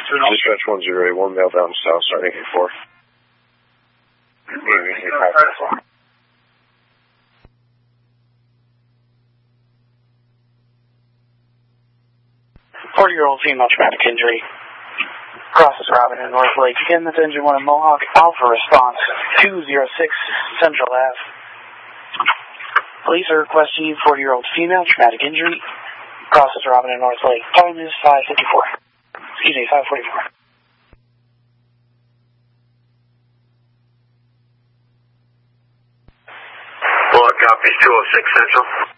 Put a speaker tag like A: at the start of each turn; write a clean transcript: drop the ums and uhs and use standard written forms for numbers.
A: Dispatch 1081, mail down south, starting at 4.
B: Year-old female traumatic injury. Crosses Robin in North Lake. Again, that's engine 1 in Mohawk. Alpha response 206 Central Ave. Police are requesting you 40-year-old female traumatic injury. Crosses Robin in North Lake. Time is 5:54. Excuse me, 5:44.
C: Well, copies 206 Central.